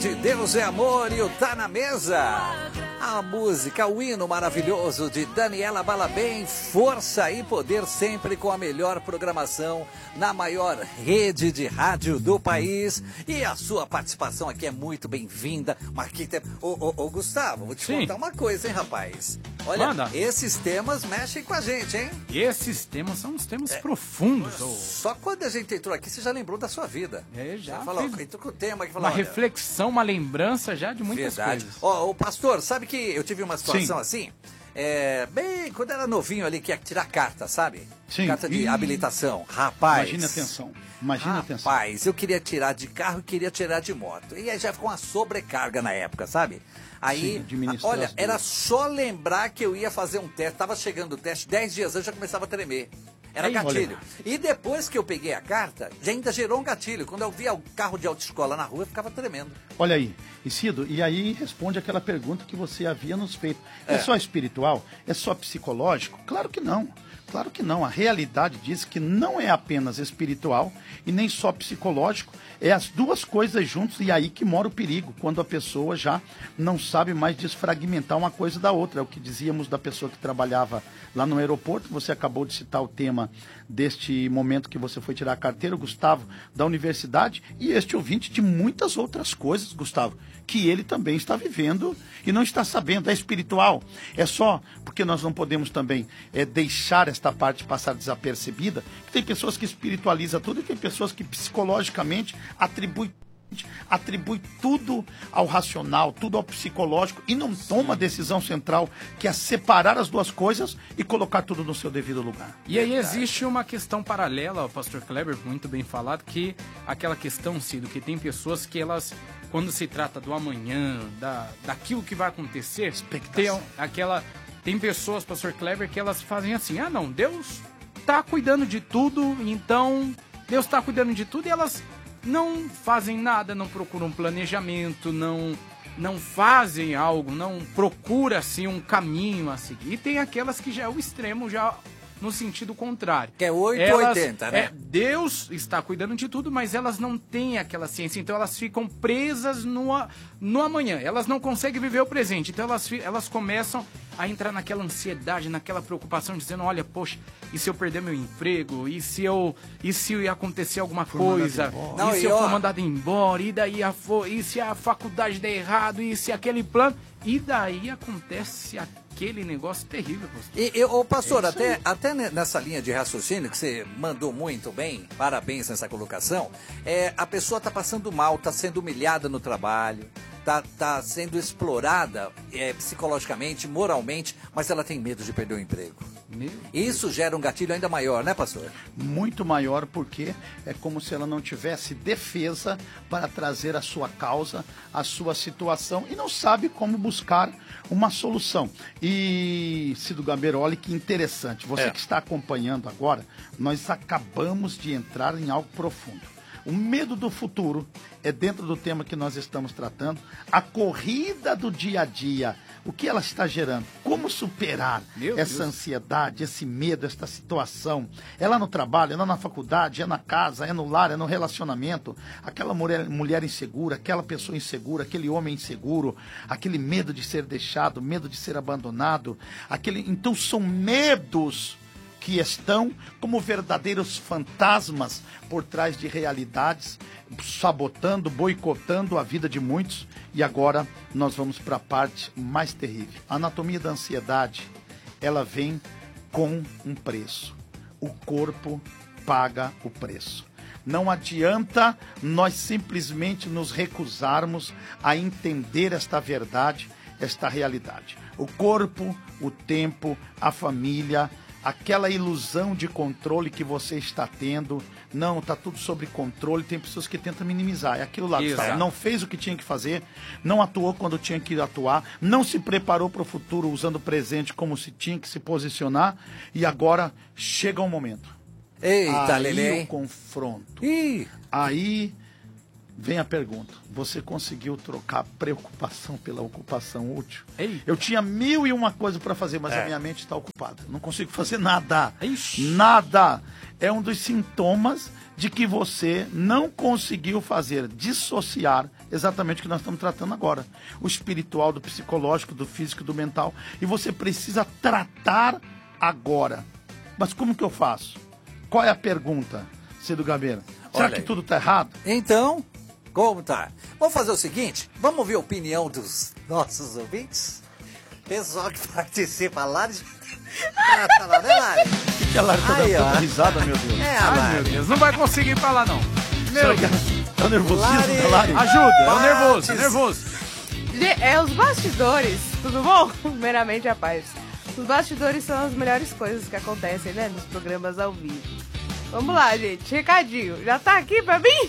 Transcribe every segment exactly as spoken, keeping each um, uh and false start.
De Deus é amor e o Tá na Mesa. A música, o hino maravilhoso de Daniela Balabem, força e poder sempre com a melhor programação na maior rede de rádio do país. E a sua participação aqui é muito bem-vinda. Marquita, ô, ô, ô Gustavo, vou te Sim. contar uma coisa, hein, rapaz? Olha, Manda. esses temas mexem com a gente, hein? E esses temas são uns temas profundos. ô. Só quando a gente entrou aqui, você já lembrou da sua vida. É, já Você falou, fiz entrou com o tema aqui, uma falou, olha, reflexão, uma lembrança já de muitas verdade. coisas. Ó, o pastor, sabe que eu tive uma situação Sim. assim? É, bem, quando era novinho ali, que ia tirar carta, sabe? Sim. Carta de Ih. habilitação. Rapaz. Imagina a atenção. Imagina a atenção. Rapaz, eu queria tirar de carro e queria tirar de moto. E aí já ficou uma sobrecarga na época, sabe? Aí, Sim, administrar olha, as era duas. só lembrar que eu ia fazer um teste. Tava chegando o teste, dez dias antes já começava a tremer. Era Aí, gatilho. olha. E depois que eu peguei a carta, já ainda gerou um gatilho. Quando eu via o carro de autoescola na rua, eu ficava tremendo. Olha aí, Isidro, e aí responde aquela pergunta que você havia nos feito. É, É. só espiritual? É só psicológico? Claro que não. Claro que não. A realidade diz que não é apenas espiritual e nem só psicológico. É as duas coisas juntas e aí que mora o perigo, quando a pessoa já não sabe mais desfragmentar uma coisa da outra. É o que dizíamos da pessoa que trabalhava lá no aeroporto. Você acabou de citar o tema deste momento que você foi tirar a carteira, o Gustavo, da universidade, e este ouvinte de muitas outras coisas, Gustavo, que ele também está vivendo e não está sabendo. É espiritual. É só porque nós não podemos também é, deixar esta parte passar desapercebida, que tem pessoas que espiritualizam tudo e tem pessoas que psicologicamente atribuem atribui tudo ao racional, tudo ao psicológico e não toma a decisão central, que é separar as duas coisas e colocar tudo no seu devido lugar. E aí existe uma questão paralela ao pastor Kleber, muito bem falado, que aquela questão, Cido, que tem pessoas que elas, quando se trata do amanhã, da, daquilo que vai acontecer, Expectação. tem aquela, tem pessoas, pastor Kleber, que elas fazem assim, ah não, Deus tá cuidando de tudo, então Deus tá cuidando de tudo, e elas não fazem nada, não procuram um planejamento, não, não fazem algo, não procuram assim, um caminho a seguir. E tem aquelas que já é o extremo, já no sentido contrário. Que é oito Elas- oitenta, né? é, Deus está cuidando de tudo, mas elas não têm aquela ciência, então elas ficam presas no, a- no amanhã. Elas não conseguem viver o presente, então elas, fi- elas começam a entrar naquela ansiedade, naquela preocupação, dizendo, olha, poxa, e se eu perder meu emprego? E se eu, e se acontecer alguma coisa? mandado embora. E se Não, eu e for ó- mandado embora? E daí a, fo- e se a faculdade der errado? E se aquele plano? E daí acontece aquele negócio terrível, pastor. E, e, ô, pastor, É isso até, aí. até ne- nessa linha de raciocínio que você mandou muito bem, parabéns nessa colocação, é, a pessoa está passando mal, está sendo humilhada no trabalho, está tá sendo explorada é, psicologicamente, moralmente, mas ela tem medo de perder o emprego. Meu Isso gera um gatilho ainda maior, né, pastor? Muito maior, porque é como se ela não tivesse defesa para trazer a sua causa, a sua situação, e não sabe como buscar uma solução. E, Cido Gabeiro, olha que interessante, você É. que está acompanhando agora, nós acabamos de entrar em algo profundo. O medo do futuro é dentro do tema que nós estamos tratando, a corrida do dia a dia, o que ela está gerando, como superar Meu essa Deus. ansiedade, esse medo, esta situação. É lá no trabalho, é lá na faculdade, é na casa, é no lar, é no relacionamento. Aquela mulher, mulher insegura, aquela pessoa insegura, aquele homem inseguro, aquele medo de ser deixado, medo de ser abandonado. Aquele... Então são medos que estão como verdadeiros fantasmas por trás de realidades, sabotando, boicotando a vida de muitos. E agora nós vamos para a parte mais terrível. A anatomia da ansiedade, ela vem com um preço. O corpo paga o preço. Não adianta nós simplesmente nos recusarmos a entender esta verdade, esta realidade. O corpo, o tempo, a família, aquela ilusão de controle que você está tendo, não, está tudo sob controle, tem pessoas que tentam minimizar, é aquilo lá, que Exato. fala, não fez o que tinha que fazer, não atuou quando tinha que atuar, não se preparou para o futuro usando o presente como se tinha que se posicionar, e agora chega um momento. Eita, aí Lelê. o confronto, Ih, aí vem a pergunta. Você conseguiu trocar preocupação pela ocupação útil? Ei. Eu tinha mil e uma coisa para fazer, mas É. a minha mente está ocupada. Não consigo fazer nada. Ixi. Nada. É um dos sintomas de que você não conseguiu fazer dissociar exatamente o que nós estamos tratando agora. O espiritual, do psicológico, do físico, do mental. E você precisa tratar agora. Mas como que eu faço? Qual é a pergunta, Cido Gabeira? Será Olha que aí. tudo está errado? Então, como tá? Vamos fazer o seguinte, vamos ouvir a opinião dos nossos ouvintes? Pessoal que participa lá de... Ah, tá lá, né, Lari? Que a Lara tá Aí, dando ó. tanta risada, meu Deus. É, Ai, Lari. meu Deus, não vai conseguir falar, não. Será que é o nervosismo Lari. da Lari? Ajuda, é o Bates. nervoso, nervoso. Ge- É os bastidores, tudo bom? Primeiramente, a paz. Os bastidores são as melhores coisas que acontecem, né? Nos programas ao vivo. Vamos lá, gente. Recadinho. Já tá aqui pra mim?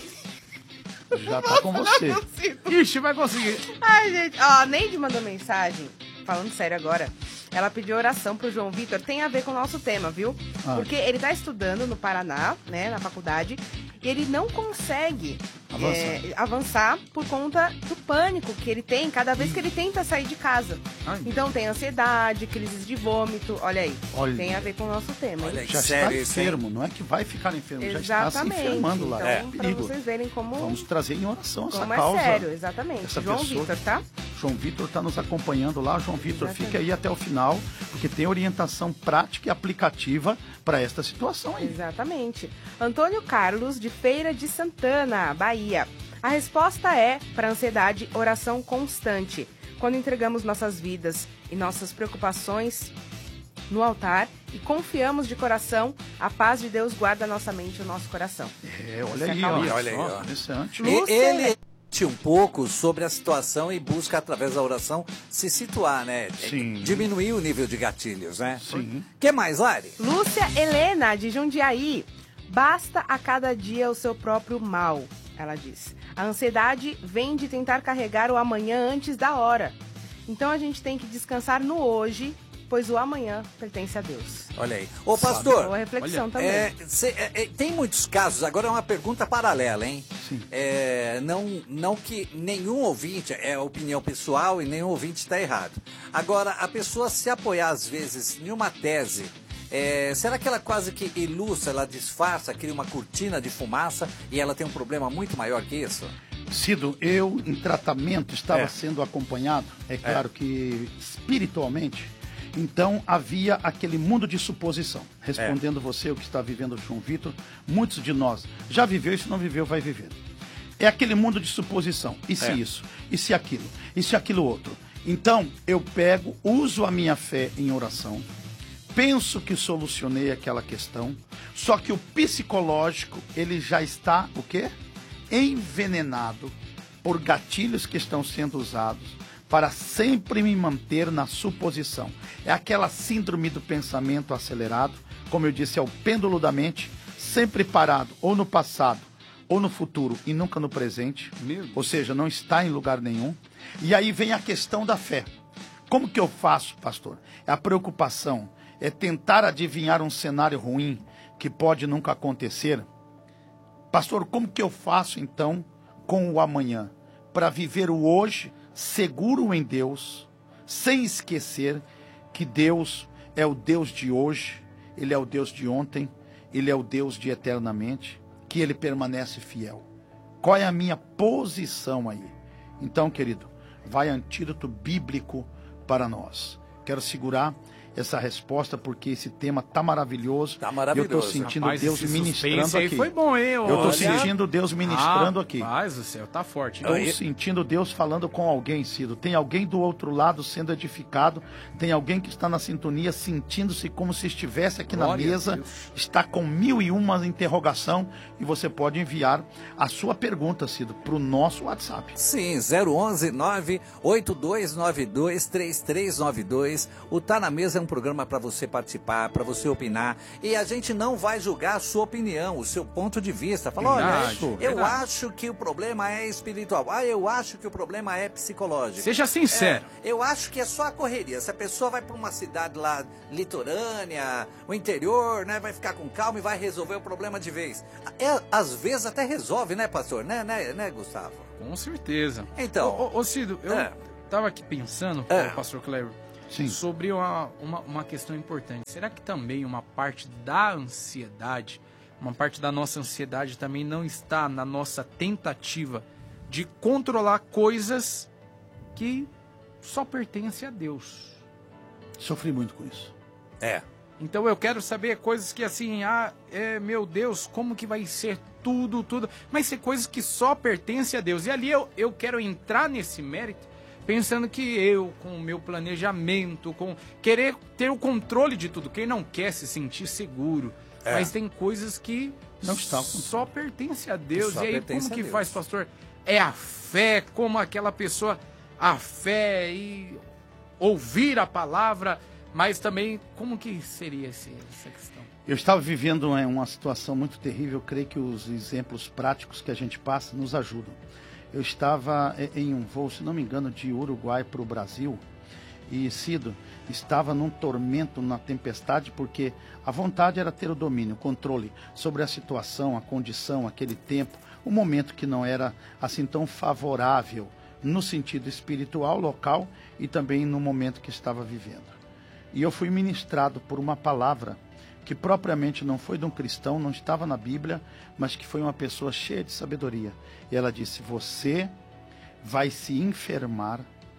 Já tá com você. Não consigo. Ixi, vai conseguir. Ai, gente. Ó, a Neide mandou mensagem, falando sério agora. Ela pediu oração pro João Vitor. Tem a ver com o nosso tema, viu? Ah. Porque ele tá estudando no Paraná, né? Na faculdade. E ele não consegue Avançar. é, avançar por conta do pânico que ele tem cada vez que ele tenta sair de casa. Ai. Então tem ansiedade, crises de vômito. Olha aí. Olha. Tem a ver com o nosso tema. Olha hein? aí. Já Sério está isso, hein? enfermo, não é que vai ficar enfermo, já está se Exatamente. enfermando lá. Então, É pra perigo. vocês verem como, Vamos trazer em oração essa como causa. é sério, exatamente. Essa João pessoa- Vitor, tá? João Vitor está nos acompanhando lá. João Vitor, Exatamente. fica aí até o final, porque tem orientação prática e aplicativa para esta situação aí. Exatamente. Antônio Carlos, de Feira de Santana, Bahia. A resposta é, para ansiedade, oração constante. Quando entregamos nossas vidas e nossas preocupações no altar e confiamos de coração, a paz de Deus guarda a nossa mente e o nosso coração. É, olha Se aí, acalmar. ó. Olha aí, ó. Interessante. E- Lúcia- Ele um pouco sobre a situação e busca, através da oração, se situar, né? Sim. Diminuir o nível de gatilhos, né? Sim. O que mais, Lari? Lúcia Helena, de Jundiaí. Basta a cada dia o seu próprio mal, ela diz. A ansiedade vem de tentar carregar o amanhã antes da hora. Então a gente tem que descansar no hoje, pois o amanhã pertence a Deus. Olha aí. Ô, Boa pastor, reflexão olha, também. é, cê- é, é, tem muitos casos, agora é uma pergunta paralela, hein? Sim. É, não, não que nenhum ouvinte, é opinião pessoal e nenhum ouvinte está errado. Agora, a pessoa se apoiar, às vezes, em uma tese, é, será que ela quase que ilustra, ela disfarça, cria uma cortina de fumaça e ela tem um problema muito maior que isso? Cido, eu em tratamento estava É. sendo acompanhado, é claro que espiritualmente, então havia aquele mundo de suposição. Respondendo você, o que está vivendo o João Vitor, muitos de nós já viveu e se não viveu, vai viver. É aquele mundo de suposição. E se É. isso? E se aquilo? E se aquilo outro? Então, eu pego, uso a minha fé em oração, penso que solucionei aquela questão, só que o psicológico, ele já está, o quê? Envenenado por gatilhos que estão sendo usados para sempre me manter na suposição. É aquela síndrome do pensamento acelerado, como eu disse, é o pêndulo da mente, sempre parado ou no passado ou no futuro e nunca no presente, Meu Deus. ou seja, não está em lugar nenhum. E aí vem a questão da fé. Como que eu faço, pastor? É a preocupação, é tentar adivinhar um cenário ruim que pode nunca acontecer. Pastor, como que eu faço então com o amanhã? Para viver o hoje seguro em Deus, sem esquecer que Deus é o Deus de hoje, Ele é o Deus de ontem, Ele é o Deus de eternamente, que Ele permanece fiel. Qual é a minha posição aí? Então, querido, vai antídoto bíblico para nós. Quero segurar essa resposta porque esse tema tá maravilhoso. Tá maravilhoso. Eu tô sentindo Rapaz, Deus esse ministrando suspense aí aqui. foi bom, hein? Eu tô Olha. sentindo Deus ministrando aqui. Rapaz do céu, tá forte. Estou Aí- sentindo Deus falando com alguém, Cido. Tem alguém do outro lado sendo edificado. Tem alguém que está na sintonia, sentindo-se como se estivesse aqui na Glória a mesa. Deus. Está com mil e uma interrogação. E você pode enviar a sua pergunta, Cido, para o nosso WhatsApp. Sim, zero onze nove oito dois nove dois três três nove dois. O Tá na Mesa é um programa para você participar, para você opinar. E a gente não vai julgar a sua opinião, o seu ponto de vista. Fala, olha, Verdade, eu verdade. acho que o problema é espiritual. Ah, eu acho que o problema é psicológico. Seja sincero. É, eu acho que é só a correria. Se a pessoa vai para uma cidade lá litorânea, o interior, né, vai ficar com calma e vai resolver o problema de vez. É, às vezes até resolve, né, pastor? Né, né, né Gustavo? Com certeza. Então... Ô, ô, ô Cido, eu É. tava aqui pensando, É. ô, pastor Cleber, Sim. sobre uma, uma, uma questão importante. Será que também uma parte da ansiedade, uma parte da nossa ansiedade também não está na nossa tentativa de controlar coisas que só pertencem a Deus? Sofri muito com isso. É. Então eu quero saber coisas que assim, ah, é, meu Deus, como que vai ser tudo, tudo. Mas ser coisas que só pertencem a Deus. E ali eu, eu quero entrar nesse mérito, pensando que eu, com o meu planejamento, com querer ter o controle de tudo. Quem não quer se sentir seguro. É. Mas tem coisas que Não está ao controle. só pertencem a Deus. Só E aí pertence como a que Deus. faz, pastor? É a fé, como aquela pessoa, a fé e ouvir a palavra... Mas também, como que seria esse, essa questão? Eu estava vivendo é, uma situação muito terrível. Eu creio que os exemplos práticos que a gente passa nos ajudam. Eu estava é, em um voo, se não me engano, de Uruguai para o Brasil. E Cido estava num tormento, na tempestade, porque a vontade era ter o domínio, o controle sobre a situação, a condição, aquele tempo, o momento que não era assim tão favorável no sentido espiritual, local e também no momento que estava vivendo. E eu fui ministrado por uma palavra que propriamente não foi de um cristão, não estava na Bíblia, mas que foi uma pessoa cheia de sabedoria. E ela disse, você vai se enfermar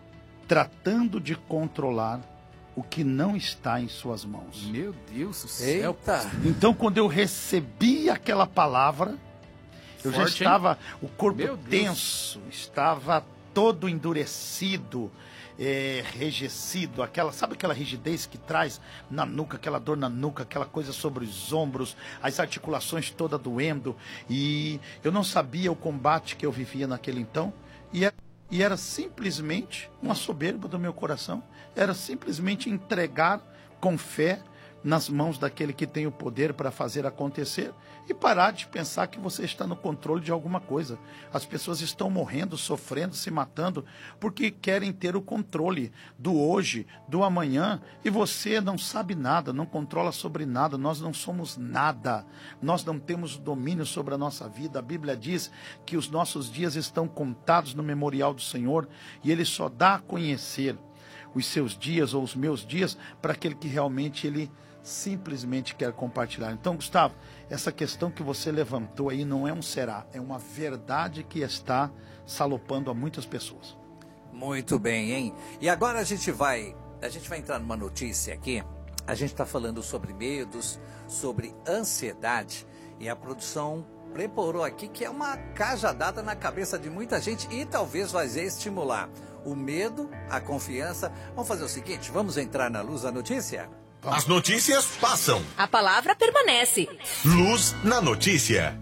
tratando de controlar o que não está em suas mãos. Meu Deus do céu. Eita. Então, quando eu recebi aquela palavra, eu já Forte, hein? estava, o corpo Meu Deus. tenso, estava todo endurecido, é, enrijecido, aquela, sabe aquela rigidez que traz na nuca, aquela dor na nuca, aquela coisa sobre os ombros, as articulações todas doendo, e eu não sabia o combate que eu vivia naquele então, e era, e era simplesmente uma soberba do meu coração, era simplesmente entregar com fé nas mãos daquele que tem o poder para fazer acontecer e parar de pensar que você está no controle de alguma coisa. As pessoas estão morrendo, sofrendo, se matando porque querem ter o controle do hoje, do amanhã, e você não sabe nada, não controla sobre nada. Nós não somos nada, nós não temos domínio sobre a nossa vida. A Bíblia diz que os nossos dias estão contados no memorial do Senhor e Ele só dá a conhecer os seus dias ou os meus dias para aquele que realmente Ele simplesmente quer compartilhar. Então, Gustavo, essa questão que você levantou aí não é um será, é uma verdade que está salopando a muitas pessoas. Muito bem, hein? E agora a gente vai, a gente vai entrar numa notícia aqui. A gente está falando sobre medos, sobre ansiedade, e a produção preparou aqui que é uma cajadada na cabeça de muita gente e talvez vai estimular o medo, a confiança. Vamos fazer o seguinte, vamos entrar na luz da notícia? As notícias passam. A palavra permanece. Luz na notícia.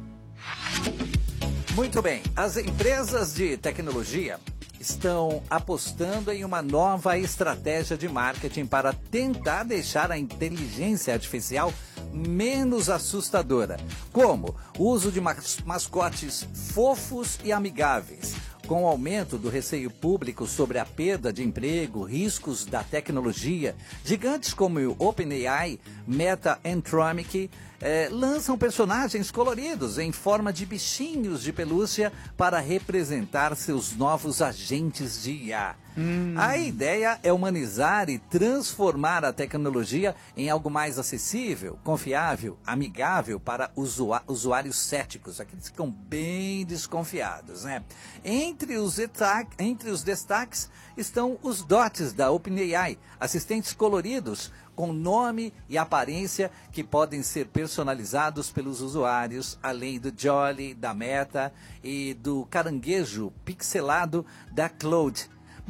Muito bem, as empresas de tecnologia estão apostando em uma nova estratégia de marketing para tentar deixar a inteligência artificial menos assustadora. Como? O uso de mas- mascotes fofos e amigáveis. Com o aumento do receio público sobre a perda de emprego, riscos da tecnologia, gigantes como o OpenAI, Meta e Anthropic eh, lançam personagens coloridos em forma de bichinhos de pelúcia para representar seus novos agentes de I A. Hum. A ideia é humanizar e transformar a tecnologia em algo mais acessível, confiável, amigável para usua- usuários céticos, aqueles que ficam bem desconfiados, né? Entre os, destaque, entre os destaques estão os dots da OpenAI, assistentes coloridos com nome e aparência que podem ser personalizados pelos usuários, além do Jolly da Meta e do caranguejo pixelado da Claude. Bom,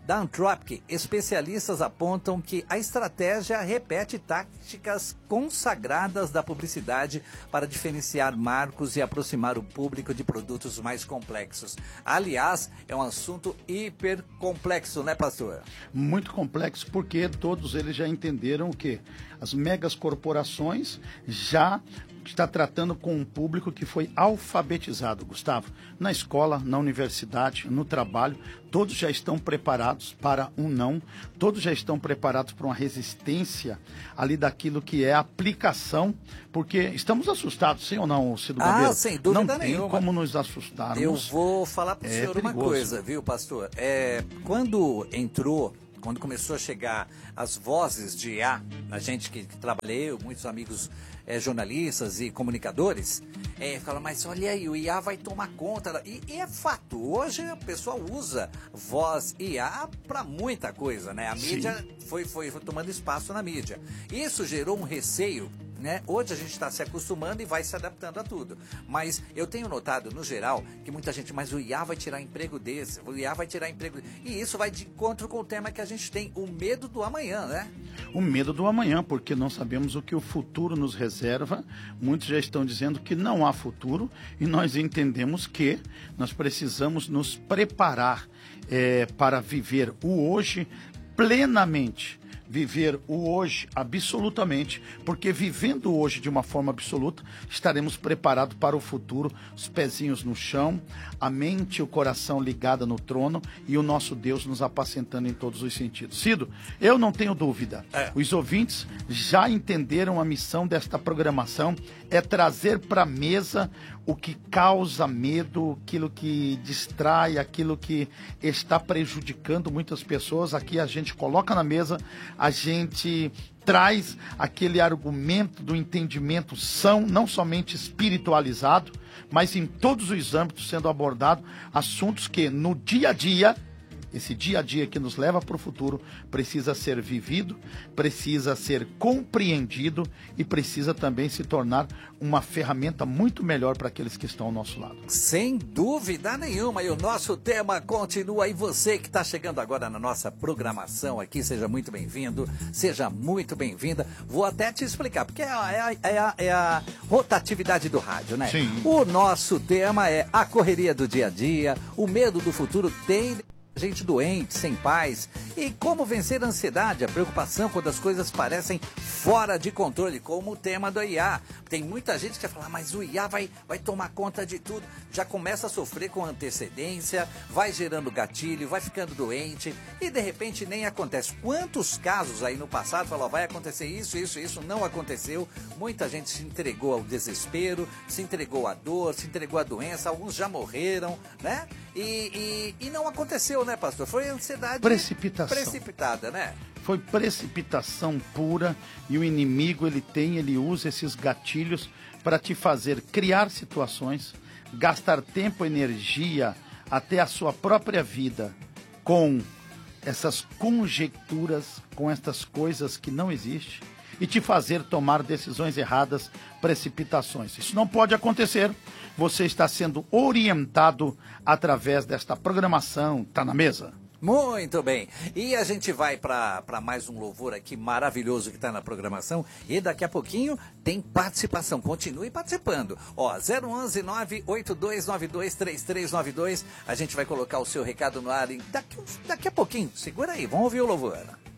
Da Anthropic, especialistas apontam que a estratégia repete táticas consagradas da publicidade para diferenciar marcos e aproximar o público de produtos mais complexos. Aliás, é um assunto hiper complexo, né, pastor? Muito complexo, porque todos eles já entenderam o quê? As megas corporações já está tratando com um público que foi alfabetizado, Gustavo. Na escola, na universidade, no trabalho, todos já estão preparados para um não, todos já estão preparados para uma resistência ali daquilo que é a aplicação, porque estamos assustados, sim ou não, Cido Gabeiro? Ah, sem dúvida não nenhuma. Não tem como nos assustarmos. Eu vou falar para o É senhor uma perigoso. coisa, viu, pastor? É, quando entrou, quando começou a chegar as vozes de I A, a gente que, que trabalhei, muitos amigos é, jornalistas e comunicadores, é, falaram, mas olha aí, o I A vai tomar conta. E, e é fato, hoje o pessoal usa voz I A para muita coisa, né? A mídia foi, foi, foi tomando espaço na mídia. Isso gerou um receio, né? Hoje a gente está se acostumando e vai se adaptando a tudo. Mas eu tenho notado, no geral, que muita gente, mas o I A vai tirar emprego desse, o I A vai tirar emprego... E isso vai de encontro com o tema que a gente tem, o medo do amanhã, né? O medo do amanhã, porque não sabemos o que o futuro nos reserva. Muitos já estão dizendo que não há futuro e nós entendemos que nós precisamos nos preparar é, para viver o hoje plenamente. Viver o hoje absolutamente, porque vivendo hoje de uma forma absoluta, estaremos preparados para o futuro, os pezinhos no chão, a mente e o coração ligada no trono e o nosso Deus nos apacentando em todos os sentidos. Cido, eu não tenho dúvida, É. os ouvintes já entenderam a missão desta programação, é trazer para a mesa o que causa medo, aquilo que distrai, aquilo que está prejudicando muitas pessoas. Aqui a gente coloca na mesa, a gente traz aquele argumento do entendimento são, não somente espiritualizado, mas em todos os âmbitos sendo abordado assuntos que no dia a dia, esse dia a dia que nos leva para o futuro, precisa ser vivido, precisa ser compreendido e precisa também se tornar uma ferramenta muito melhor para aqueles que estão ao nosso lado. Sem dúvida nenhuma, e o nosso tema continua. E você que está chegando agora na nossa programação aqui, seja muito bem-vindo, seja muito bem-vinda. Vou até te explicar, porque é a, é a- é a- é a rotatividade do rádio, né? Sim. O nosso tema é a correria do dia a dia, o medo do futuro tem... gente doente, sem paz. E como vencer a ansiedade, a preocupação quando as coisas parecem fora de controle, como o tema do I A. Tem muita gente que vai falar, mas o I A vai, vai tomar conta de tudo. Já começa a sofrer com antecedência, vai gerando gatilho, vai ficando doente e de repente nem acontece. Quantos casos aí no passado falou, vai acontecer isso, isso, isso, não aconteceu. Muita gente se entregou ao desespero, se entregou à dor, se entregou à doença, alguns já morreram, né? E, e, e não aconteceu, né, pastor? Foi ansiedade Precipitação. precipitada, né? Foi precipitação pura e o inimigo, ele tem, ele usa esses gatilhos para te fazer criar situações, gastar tempo, energia, até a sua própria vida com essas conjecturas, com estas coisas que não existem e te fazer tomar decisões erradas, precipitações. Isso não pode acontecer. Você está sendo orientado através desta programação. Tá na mesa? Muito bem. E a gente vai para mais um louvor aqui maravilhoso que está na programação. E daqui a pouquinho tem participação. Continue participando. Ó, zero onze nove oito dois nove dois três três nove dois. A gente vai colocar o seu recado no ar em daqui, daqui a pouquinho. Segura aí, vamos ouvir o louvor.